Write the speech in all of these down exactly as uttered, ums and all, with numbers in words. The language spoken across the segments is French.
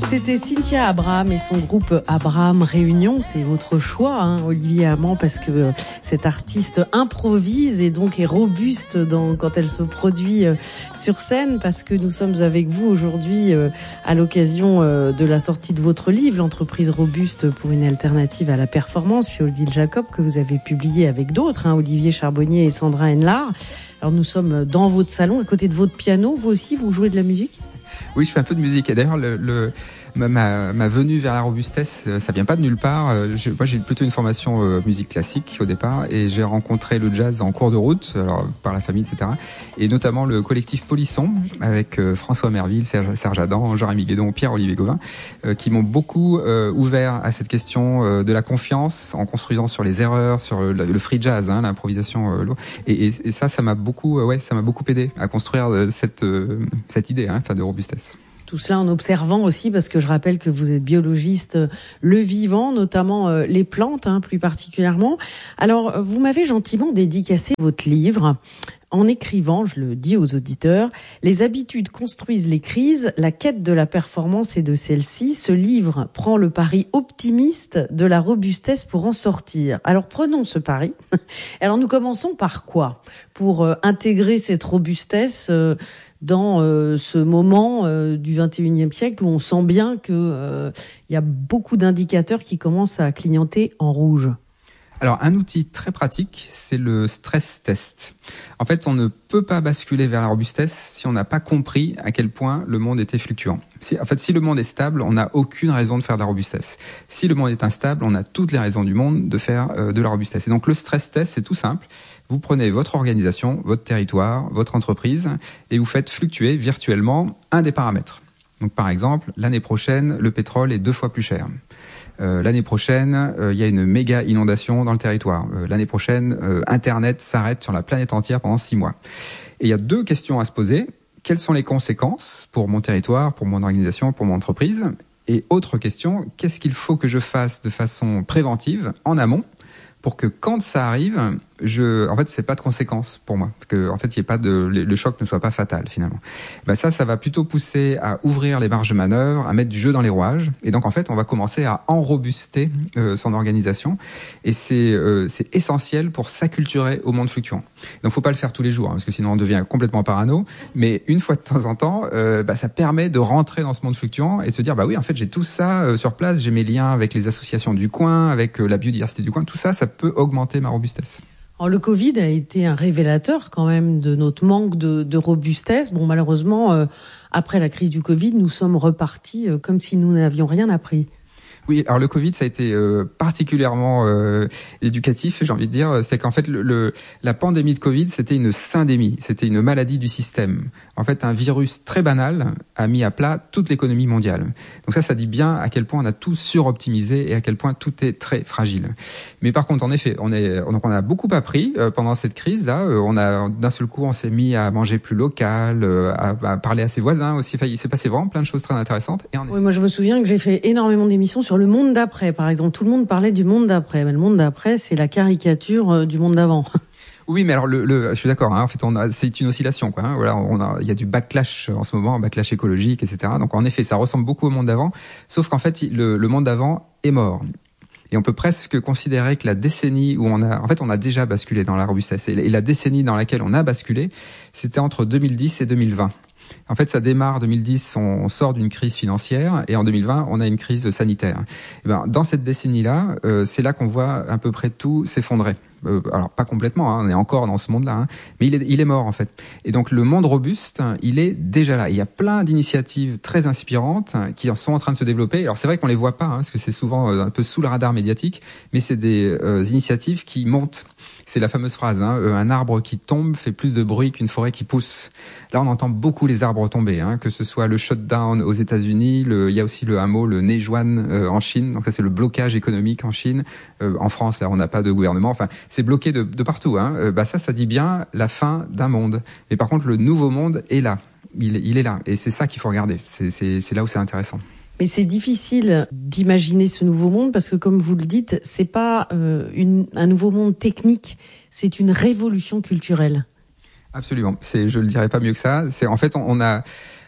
C'était Cynthia Abraham et son groupe Abraham Réunion. C'est votre choix, hein, Olivier Amand, parce que cette artiste improvise et donc est robuste dans, quand elle se produit sur scène, parce que nous sommes avec vous aujourd'hui à l'occasion de la sortie de votre livre, L'entreprise robuste pour une alternative à la performance, chez Odile Jacob, que vous avez publié avec d'autres, hein, Olivier Charbonnier et Sandra Henlard. Alors nous sommes dans votre salon, à côté de votre piano. Vous aussi, vous jouez de la musique ? Oui, je fais un peu de musique. Et d'ailleurs, le, le, ma, ma venue vers la robustesse, ça vient pas de nulle part. Je, moi, j'ai plutôt une formation euh, musique classique au départ, et j'ai rencontré le jazz en cours de route, alors, par la famille, et cetera. Et notamment le collectif Polisson, avec euh, François Merville, Serge, Serge Adam, Jérémy Guédon, Pierre-Olivier Gauvin, euh, qui m'ont beaucoup euh, ouvert à cette question euh, de la confiance, en construisant sur les erreurs, sur le, le free jazz, hein, l'improvisation. Euh, et, et, et ça, ça m'a beaucoup, euh, ouais, ça m'a beaucoup aidé à construire euh, cette euh, cette idée, hein, enfin, de robustesse. Tout cela en observant aussi, parce que je rappelle que vous êtes biologiste, le vivant, notamment euh, les plantes, hein, plus particulièrement. Alors, vous m'avez gentiment dédicacé votre livre en écrivant, je le dis aux auditeurs, « Les habitudes construisent les crises, la quête de la performance et de celle-ci. Ce livre prend le pari optimiste de la robustesse pour en sortir. » Alors, prenons ce pari. Alors, nous commençons par quoi ? Pour euh, intégrer cette robustesse euh, dans euh, ce moment euh, du vingt et unième siècle où on sent bien que euh, y a beaucoup d'indicateurs qui commencent à clignoter en rouge. Alors, un outil très pratique, c'est le stress test. En fait, on ne peut pas basculer vers la robustesse si on n'a pas compris à quel point le monde était fluctuant. Si, en fait, si le monde est stable, on n'a aucune raison de faire de la robustesse. Si le monde est instable, on a toutes les raisons du monde de faire euh, de la robustesse. Et donc, le stress test, c'est tout simple. Vous prenez votre organisation, votre territoire, votre entreprise, et vous faites fluctuer virtuellement un des paramètres. Donc, par exemple, l'année prochaine, le pétrole est deux fois plus cher. Euh, l'année prochaine, il euh, y a une méga inondation dans le territoire. Euh, l'année prochaine, euh, Internet s'arrête sur la planète entière pendant six mois. Et il y a deux questions à se poser. Quelles sont les conséquences pour mon territoire, pour mon organisation, pour mon entreprise ? Et autre question, qu'est-ce qu'il faut que je fasse de façon préventive, en amont, pour que quand ça arrive, je, en fait, c'est pas de conséquences pour moi, que en fait, il y ait pas de, le choc ne soit pas fatal finalement. Ben ça, ça va plutôt pousser à ouvrir les marges de manœuvre, à mettre du jeu dans les rouages, et donc en fait, on va commencer à enrobuster euh, son organisation, et c'est euh, c'est essentiel pour s'acculturer au monde fluctuant. Donc, faut pas le faire tous les jours, hein, parce que sinon on devient complètement parano. Mais une fois de temps en temps, euh, bah, ça permet de rentrer dans ce monde fluctuant et de se dire, bah oui, en fait, j'ai tout ça euh, sur place, j'ai mes liens avec les associations du coin, avec euh, la biodiversité du coin, tout ça, ça peut augmenter ma robustesse. Alors, le Covid a été un révélateur quand même de notre manque de, de robustesse. Bon, malheureusement, euh, après la crise du Covid, nous sommes repartis euh, comme si nous n'avions rien appris. Oui, alors le Covid, ça a été euh, particulièrement euh, éducatif, j'ai envie de dire. C'est qu'en fait, le, le, la pandémie de Covid, c'était une syndémie, c'était une maladie du système. En fait, un virus très banal a mis à plat toute l'économie mondiale. Donc ça, ça dit bien à quel point on a tout suroptimisé et à quel point tout est très fragile. Mais par contre, en effet, on est, on, on a beaucoup appris euh, pendant cette crise-là. Euh, on a d'un seul coup, on s'est mis à manger plus local, euh, à, à parler à ses voisins aussi. Enfin, il s'est passé vraiment plein de choses très intéressantes. Et en oui, moi, je me souviens que j'ai fait énormément d'émissions sur le monde d'après, par exemple. Tout le monde parlait du monde d'après. Mais le monde d'après, c'est la caricature euh, du monde d'avant. Oui, mais alors le, le je suis d'accord. Hein, en fait, on a, c'est une oscillation, quoi. Hein, voilà, on a, il y a du backlash en ce moment, un backlash écologique, et cetera. Donc en effet, ça ressemble beaucoup au monde d'avant, sauf qu'en fait, le, le monde d'avant est mort. Et on peut presque considérer que la décennie où on a, en fait, on a déjà basculé dans la robustesse. Et la décennie dans laquelle on a basculé, c'était entre deux mille dix et deux mille vingt. En fait, ça démarre deux mille dix, on sort d'une crise financière, et en deux mille vingt, on a une crise sanitaire. Et ben, dans cette décennie-là, euh, c'est là qu'on voit à peu près tout s'effondrer. Euh, alors pas complètement, hein, on est encore dans ce monde-là, hein, mais il est, il est mort en fait. Et donc le monde robuste, il est déjà là. Il y a plein d'initiatives très inspirantes qui sont en train de se développer. Alors c'est vrai qu'on les voit pas, hein, parce que c'est souvent un peu sous le radar médiatique, mais c'est des euh, initiatives qui montent. C'est la fameuse phrase, hein, un arbre qui tombe fait plus de bruit qu'une forêt qui pousse. Là, on entend beaucoup les arbres tomber, hein, que ce soit le shutdown aux États-Unis, le, il y a aussi le hameau, le Neijuan euh, en Chine. Donc ça, c'est le blocage économique en Chine. Euh, en France, là, on n'a pas de gouvernement. Enfin, c'est bloqué de, de partout. Hein. Euh, bah ça, ça dit bien la fin d'un monde. Mais par contre, le nouveau monde est là. Il, il est là, et c'est ça qu'il faut regarder. C'est, c'est, c'est là où c'est intéressant. Mais c'est difficile d'imaginer ce nouveau monde parce que, comme vous le dites, c'est pas euh, une, un nouveau monde technique, c'est une révolution culturelle. Absolument. C'est, je le dirais pas mieux que ça. C'est en fait, on, on a.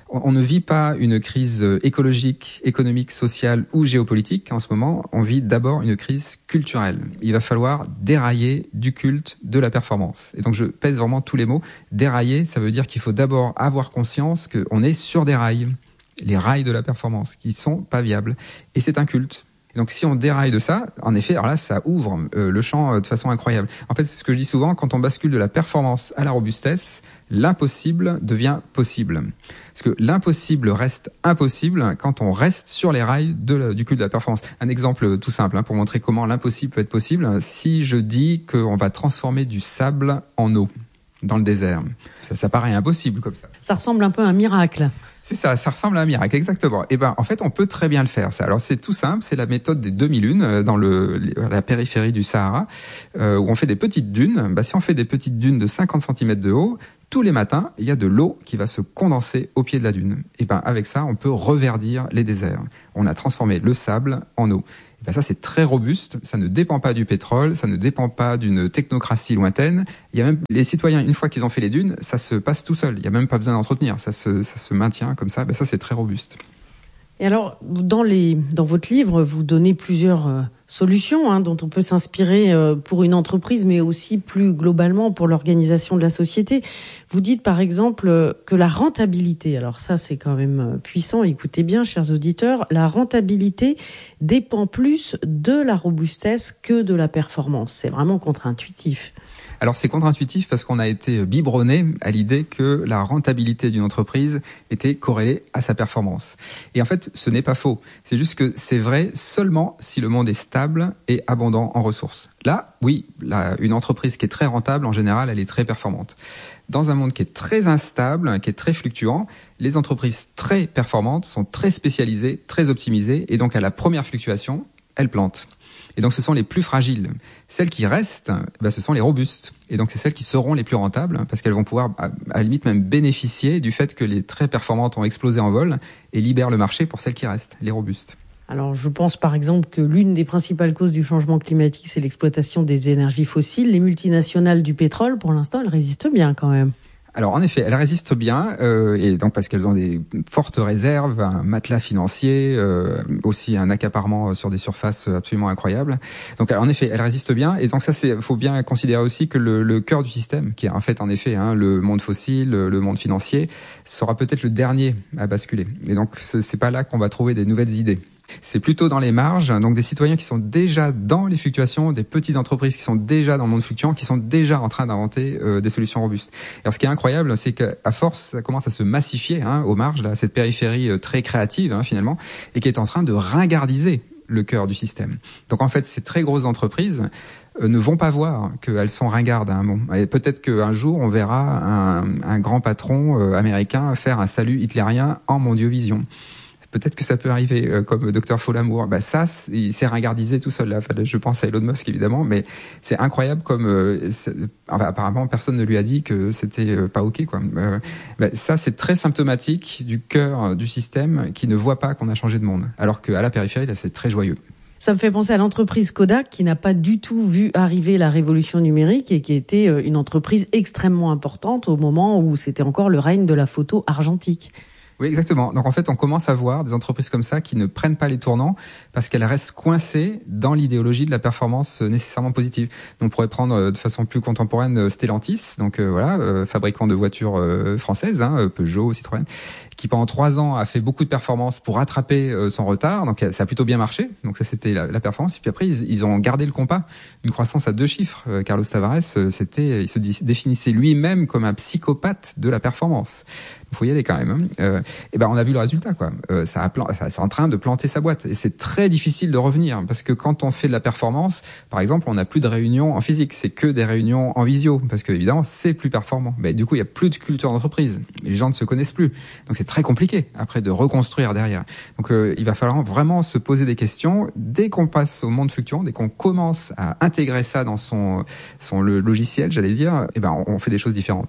On ne vit pas une crise écologique, économique, sociale ou géopolitique en ce moment. On vit d'abord une crise culturelle. Il va falloir dérailler du culte de la performance. Et donc je pèse vraiment tous les mots. Dérailler, ça veut dire qu'il faut d'abord avoir conscience qu'on est sur des rails. Les rails de la performance qui sont pas viables. Et c'est un culte. Et donc si on déraille de ça, en effet, alors là, ça ouvre euh, le champ euh, de façon incroyable. En fait, c'est ce que je dis souvent, quand on bascule de la performance à la robustesse, l'impossible devient possible. Parce que l'impossible reste impossible quand on reste sur les rails de la, du culte de la performance. Un exemple tout simple hein, pour montrer comment l'impossible peut être possible. Si je dis qu'on va transformer du sable en eau dans le désert, ça, ça paraît impossible comme ça. Ça ressemble un peu à un miracle. C'est ça, ça ressemble à un miracle, exactement. Et ben, en fait, on peut très bien le faire. Ça. Alors, c'est tout simple, c'est la méthode des demi-lunes dans le la périphérie du Sahara, euh, où on fait des petites dunes. Ben, si on fait des petites dunes de cinquante centimètres de haut, tous les matins, il y a de l'eau qui va se condenser au pied de la dune. Et ben, avec ça, on peut reverdir les déserts. On a transformé le sable en eau. Et ben ça, c'est très robuste. Ça ne dépend pas du pétrole, ça ne dépend pas d'une technocratie lointaine. Il y a même les citoyens, une fois qu'ils ont fait les dunes, ça se passe tout seul. Il y a même pas besoin d'entretenir. Ça se, ça se maintient comme ça. Ben ça, c'est très robuste. Et alors, dans les, dans votre livre, vous donnez plusieurs euh, solutions hein, dont on peut s'inspirer euh, pour une entreprise, mais aussi plus globalement pour l'organisation de la société. Vous dites par exemple euh, que la rentabilité, alors ça c'est quand même euh, puissant, écoutez bien chers auditeurs, la rentabilité dépend plus de la robustesse que de la performance. C'est vraiment contre-intuitif. Alors c'est contre-intuitif parce qu'on a été biberonné à l'idée que la rentabilité d'une entreprise était corrélée à sa performance. Et en fait, ce n'est pas faux. C'est juste que c'est vrai seulement si le monde est stable et abondant en ressources. Là, oui, là, une entreprise qui est très rentable, en général, elle est très performante. Dans un monde qui est très instable, qui est très fluctuant, les entreprises très performantes sont très spécialisées, très optimisées, et donc à la première fluctuation, elles plantent. Et donc, ce sont les plus fragiles. Celles qui restent, ben, ce sont les robustes. Et donc, c'est celles qui seront les plus rentables parce qu'elles vont pouvoir, à, à la limite, même bénéficier du fait que les très performantes ont explosé en vol et libèrent le marché pour celles qui restent, les robustes. Alors, je pense par exemple que l'une des principales causes du changement climatique, c'est l'exploitation des énergies fossiles. Les multinationales du pétrole, pour l'instant, elles résistent bien quand même. Alors en effet, elles résistent bien, euh, et donc parce qu'elles ont des fortes réserves, un matelas financier, euh, aussi un accaparement sur des surfaces absolument incroyables. Donc en effet, elles résistent bien, et donc ça, c'est, faut bien considérer aussi que le, le cœur du système, qui est en fait en effet hein, le monde fossile, le monde financier, sera peut-être le dernier à basculer. Et donc c'est pas là qu'on va trouver des nouvelles idées. C'est plutôt dans les marges, donc des citoyens qui sont déjà dans les fluctuations, des petites entreprises qui sont déjà dans le monde fluctuant, qui sont déjà en train d'inventer euh, des solutions robustes. Alors ce qui est incroyable, c'est qu'à force, ça commence à se massifier hein, aux marges, là, cette périphérie euh, très créative hein, finalement, et qui est en train de ringardiser le cœur du système. Donc en fait, ces très grosses entreprises euh, ne vont pas voir qu'elles sont ringardes à un moment. Et peut-être qu'un jour, on verra un, un grand patron euh, américain faire un salut hitlérien en mondiovision. Peut-être que ça peut arriver, euh, comme docteur Folamour. Bah ça, il s'est ringardisé tout seul. Là. Enfin, je pense à Elon Musk évidemment, mais c'est incroyable comme euh, enfin, apparemment personne ne lui a dit que c'était euh, pas ok quoi. Euh, bah, ça, c'est très symptomatique du cœur du système qui ne voit pas qu'on a changé de monde, alors qu'à la périphérie, là, c'est très joyeux. Ça me fait penser à l'entreprise Kodak qui n'a pas du tout vu arriver la révolution numérique et qui était une entreprise extrêmement importante au moment où c'était encore le règne de la photo argentique. Oui, exactement. Donc en fait, on commence à voir des entreprises comme ça qui ne prennent pas les tournants parce qu'elles restent coincées dans l'idéologie de la performance nécessairement positive. Donc on pourrait prendre de façon plus contemporaine Stellantis, donc euh, voilà, euh, fabricant de voitures euh, françaises, hein, Peugeot, Citroën, qui pendant trois ans a fait beaucoup de performances pour rattraper euh, son retard. Donc ça a plutôt bien marché. Donc ça c'était la, la performance. Et puis après ils, ils ont gardé le compas, une croissance à deux chiffres. Euh, Carlos Tavares, euh, c'était, il se définissait lui-même comme un psychopathe de la performance. Il faut y aller quand même. Hein. Euh, et ben on a vu le résultat quoi. Euh, ça a plan- ça, c'est en train de planter sa boîte et c'est très difficile de revenir parce que quand on fait de la performance, par exemple, on n'a plus de réunions en physique, c'est que des réunions en visio parce que évidemment c'est plus performant. Ben du coup il y a plus de culture d'entreprise, les gens ne se connaissent plus, donc c'est très compliqué après de reconstruire derrière. Donc euh, il va falloir vraiment se poser des questions dès qu'on passe au monde fluctuant, dès qu'on commence à intégrer ça dans son son le logiciel, j'allais dire. Et ben on, on fait des choses différentes.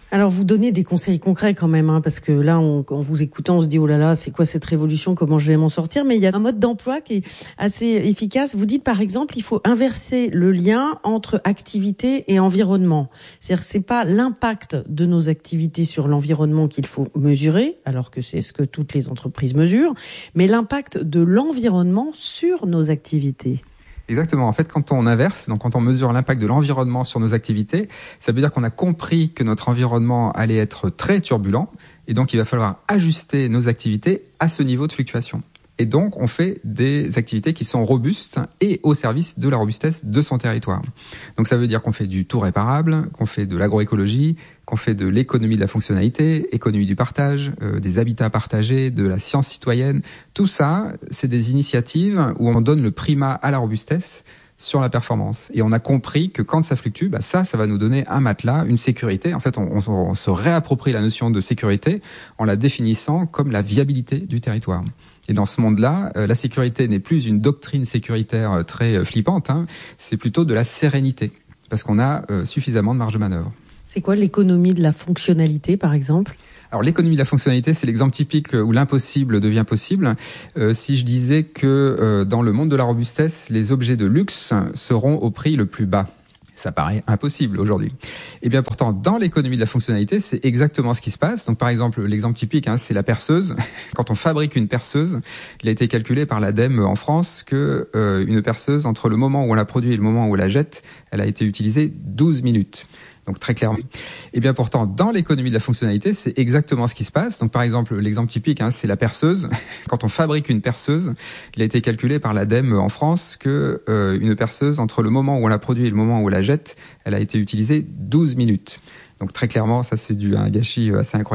Alors vous donnez des conseils concrets quand même, hein, parce que là, on, en vous écoutant, on se dit oh là là, c'est quoi cette révolution, comment je vais m'en sortir? Mais il y a un mode d'emploi qui est assez efficace. Vous dites par exemple, il faut inverser le lien entre activité et environnement. C'est-à-dire, c'est pas l'impact de nos activités sur l'environnement qu'il faut mesurer, alors que c'est ce que toutes les entreprises mesurent, mais l'impact de l'environnement sur nos activités. Exactement. En fait, quand on inverse, donc quand on mesure l'impact de l'environnement sur nos activités, ça veut dire qu'on a compris que notre environnement allait être très turbulent et donc il va falloir ajuster nos activités à ce niveau de fluctuation. Et donc, on fait des activités qui sont robustes et au service de la robustesse de son territoire. Donc, ça veut dire qu'on fait du tout réparable, qu'on fait de l'agroécologie, qu'on fait de l'économie de la fonctionnalité, économie du partage, euh, des habitats partagés, de la science citoyenne. Tout ça, c'est des initiatives où on donne le primat à la robustesse sur la performance. Et on a compris que quand ça fluctue, bah ça, ça va nous donner un matelas, une sécurité. En fait, on, on, on se réapproprie la notion de sécurité en la définissant comme la viabilité du territoire. Et dans ce monde-là, euh, la sécurité n'est plus une doctrine sécuritaire euh, très euh, flippante, hein, c'est plutôt de la sérénité, parce qu'on a euh, suffisamment de marge de manœuvre. C'est quoi l'économie de la fonctionnalité, par exemple ? Alors l'économie de la fonctionnalité, c'est l'exemple typique où l'impossible devient possible. Euh, si je disais que euh, dans le monde de la robustesse, les objets de luxe seront au prix le plus bas. Ça paraît impossible aujourd'hui. Et bien pourtant, dans l'économie de la fonctionnalité, c'est exactement ce qui se passe. Donc par exemple, l'exemple typique, hein, c'est la perceuse. Quand on fabrique une perceuse, il a été calculé par l'ADEME en France que euh, une perceuse, entre le moment où on la produit et le moment où on la jette, elle a été utilisée douze minutes. Donc très clairement. Et bien pourtant, dans l'économie de la fonctionnalité, c'est exactement ce qui se passe. Donc par exemple, l'exemple typique, hein, c'est la perceuse. Quand on fabrique une perceuse, il a été calculé par l'ADEME en France que euh, une perceuse, entre le moment où on la produit et le moment où on la jette, elle a été utilisée douze minutes. Donc très clairement, ça c'est du un gâchis assez incroyable.